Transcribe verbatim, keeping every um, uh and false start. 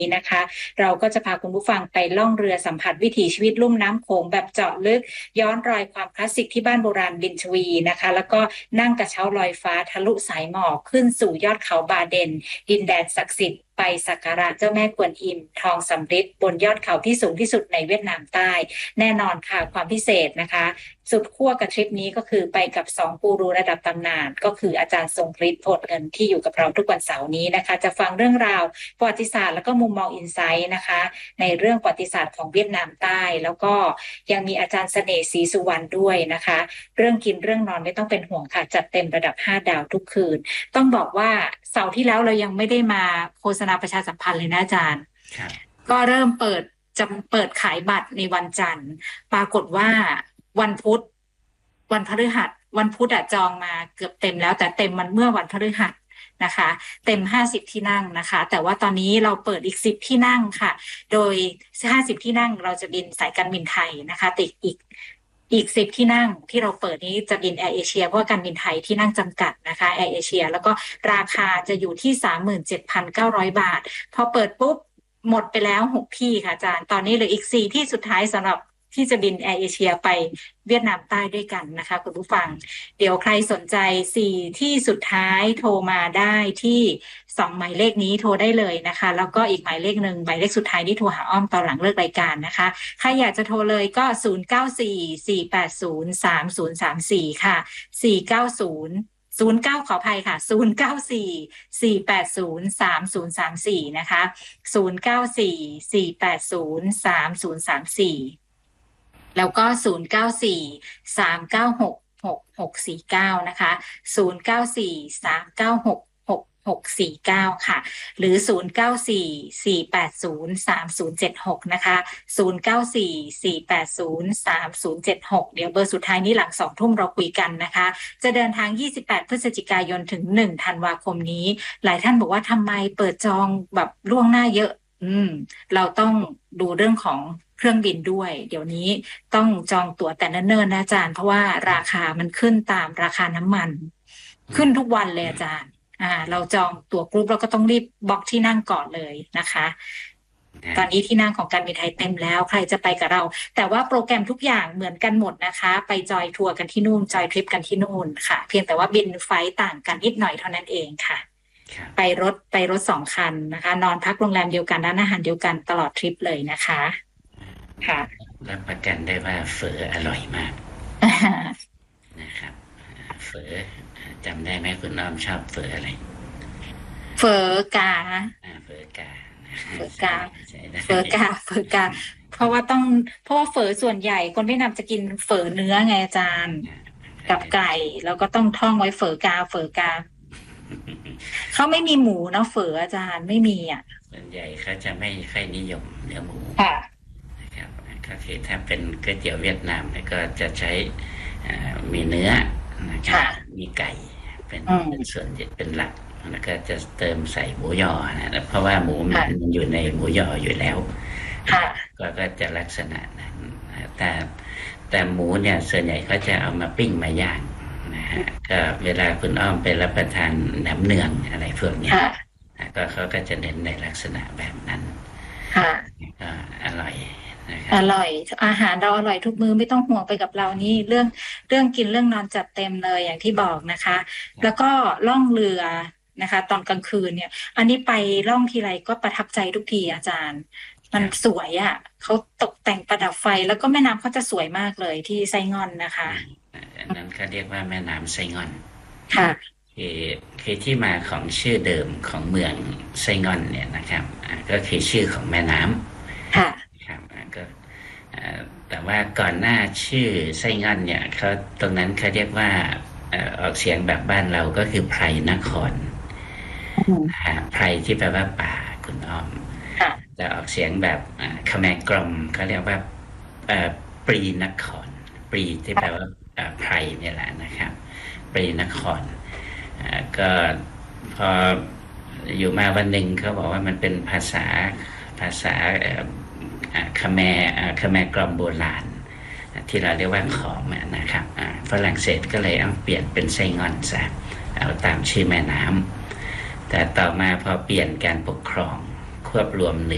นะคะเราก็จะพาคุณผู้ฟังไปล่องเรือสัมผัสวิถีชีวิตลุ่มน้ำโขงแบบเจาะลึกย้อนรอยความคลาสสิกที่บ้านโบราณบินชวีนะคะแล้วก็นั่งกระเช้าลอยฟ้าทะลุสายหมอกขึ้นสู่ยอดเขาบาเดนดินแดนศักดิ์สิทธิ์ไปสักการะเจ้าแม่กวนอิมทองสำริดบนยอดเขาที่สูงที่สุดในเวียดนามใต้แน่นอนค่ะความพิเศษนะคะสุดขั้วกับทริปนี้ก็คือไปกับสองกูรูระดับตำนานก็คืออาจารย์ทรงฤทธิ์โพธิ์เงินที่อยู่กับเราทุกวันเสาร์นี้นะคะจะฟังเรื่องราวประวัติศาสตร์แล้วก็มุมมองอินไซต์นะคะในเรื่องประวัติศาสตร์ของเวียดนามใต้แล้วก็ยังมีอาจารย์เสน่ห์ศรีสุวรรณด้วยนะคะเรื่องกินเรื่องนอนไม่ต้องเป็นห่วงค่ะจัดเต็มระดับห้าดาวทุกคืนต้องบอกว่าเสาร์ที่แล้วเรายังไม่ได้มาโฆษณาประชาสัมพันธ์เลยนะอาจารย์ก็เริ่มเปิดจะเปิดขายบัตรในวันจันทร์ปรากฏว่าวันพุธวันพฤหัสวันพุธอะจองมาเกือบเต็มแล้วแต่เต็มมันเมื่อวันพฤหัสนะคะเต็มห้าสิบที่นั่งนะคะแต่ว่าตอนนี้เราเปิดอีกสิบที่นั่งค่ะโดยห้าสิบที่นั่งเราจะบินสายการบินไทยนะคะติดอีกอีกสิบที่นั่งที่เราเปิดนี้จะบินแอร์เอเชียเพราะว่าการบินไทยที่นั่งจำกัดนะคะแอร์เอเชียแล้วก็ราคาจะอยู่ที่ สามหมื่นเจ็ดพันเก้าร้อย บาทพอเปิดปุ๊บหมดไปแล้วหกที่ค่ะอาจารย์ตอนนี้เหลืออีกสี่ที่สุดท้ายสำหรับที่จะบินแอร์เอเชียไปเวียดนามใต้ด้วยกันนะคะคุณผู้ฟังเดี๋ยวใครสนใจสี่ที่สุดท้ายโทรมาได้ที่สองหมายเลขนี้โทรได้เลยนะคะแล้วก็อีกหมายเลขหนึ่งหมายเลขสุดท้ายที่โทรหาอ้อมตอนหลังเลิกรายการนะคะใครอยากจะโทรเลยก็ศูนย์ เก้า สี่ สี่ แปด ศูนย์ สาม ศูนย์ สาม สี่ค่ะสี่ เก้า ศูนย์ ศูนย์ เก้าขออภัยค่ะศูนย์ เก้า สี่ สี่ แปด ศูนย์ สาม ศูนย์ สาม สี่นะคะศูนย์ เก้า สี่ สี่ แปด ศูนย์ สาม ศูนย์ สาม สี่แล้วก็ศูนย์ เก้า สี่ สาม เก้า หก หก หก สี่ เก้านะคะศูนย์ เก้า สี่ สาม เก้า หก หก หก สี่ เก้าค่ะหรือศูนย์ เก้า สี่ สี่ แปด ศูนย์ สาม ศูนย์ เจ็ด หกนะคะศูนย์ เก้า สี่ สี่ แปด ศูนย์ สาม ศูนย์ เจ็ด หกเดี๋ยวเบอร์สุดท้ายนี้หลังสองทุ่มเราคุยกันนะคะจะเดินทางยี่สิบแปดพฤศจิกายนถึงหนึ่งธันวาคมนี้หลายท่านบอกว่าทำไมเปิดจองแบบล่วงหน้าเยอะอืมเราต้องดูเรื่องของเครื่องบินด้วยเดี๋ยวนี้ต้องจองตั๋วแต่เนิ่นๆนะอาจารย์เพราะว่าราคามันขึ้นตามราคาน้ำมันขึ้นทุกวันเลยอาจารย์อ่าเราจองตั๋วกรุ๊ปเราก็ต้องรีบบล็อกที่นั่งก่อนเลยนะคะตอนนี้ที่นั่งของการบินไทยเต็มแล้วใครจะไปกับเราแต่ว่าโปรแกรมทุกอย่างเหมือนกันหมดนะคะไปจอยทัวร์กันที่นู่นจอยทริปกันที่นู่นค่ะเพียงแต่ว่าบินไฟล์ต่างกันนิดหน่อยเท่านั้นเองค่ะไปรถไปรถสองคันนะคะนอนพักโรงแรมเดียวกันร้านอาหารเดียวกันตลอดทริปเลยนะคะค่ะรับประกันได้ว่าเฝออร่อยมากนะครับเฝอจำได้ไหมคุณน้อมชอบเฝออะไรเฝอกาเฝอกาเฝอกาเฝอกาเฝอกาเพราะว่าต้องเพราะว่าเฝอส่วนใหญ่คนเวียดนามจะกินเฝอเนื้อไงอาจารย์กับไก่แล้วก็ต้องท่องไว้เฝอกาเฝอกาเขาไม่มีหมูเนาะเฝออาจารย์ไม่มีอ่ะส่วนใหญ่เขาจะไม่ค่อยนิยมเนื้อหมูนะครับก็คือถ้าเป็นก๋วยเตี๋ยวเวียดนามก็จะใช้มีเนื้อนะครับมีไก่เป็นส่วนเป็นหลักแล้วก็จะเติมใส่หมูยอนะเพราะว่าหมูมันอยู่ในหมูยออยู่แล้วก็ก็จะลักษณะนั้นแต่แต่หมูเนี่ยส่วนใหญ่เขาจะเอามาปิ้งมาย่างนะฮะก็เวลาคุณอ้อมไปรับประทานแหนมเนืองอะไรพวกนี้ก็เขาก็จะเน้นในลักษณะแบบนั้นก็อร่อยอร่อยอาหารเราอร่อยทุกมื้อไม่ต้องห่วงไปกับเรานี่เรื่องเรื่องกินเรื่องนอนจัดเต็มเลยอย่างที่บอกนะคะแล้วก็ล่องเรือนะคะตอนกลางคืนเนี่ยอันนี้ไปล่องทีไรก็ประทับใจทุกทีอาจารย์มันสวยอ่ะเขาตกแต่งประดับไฟแล้วก็แม่น้ำเขาจะสวยมากเลยที่ไซงอนนะคะอันนั้นเขาเรียกว่าแม่น้ำไซงอนค่ะคือคือที่มาของชื่อเดิมของเมืองไซงอนเนี่ยนะครับก็คือชื่อของแม่น้ำค่ะครับก็แต่ว่าก่อนหน้าชื่อไซงอนเนี่ยเขาตรงนั้นเขาเรียกว่าออกเสียงแบบบ้านเราก็คือไพรนครไพรที่แปลว่าป่าคุณอ้อมแต่ออกเสียงแบบคแมกรมเขาเรียกว่าปรีนครปรีที่แปลว่าไพรเนี่ยแหละนะครับปรีนครก็พออยู่มาวันหนึ่งเขาบอกว่ามันเป็นภาษาภาษาคแมคแมกรมโบราณที่เราเรียกว่าขอมนะครับฝรั่งเศสก็เลยเอาเปลี่ยนเป็นไซงอนซะเอาตามชื่อแม่น้ำแต่ต่อมาพอเปลี่ยนการปกครองควบรวมเหนือ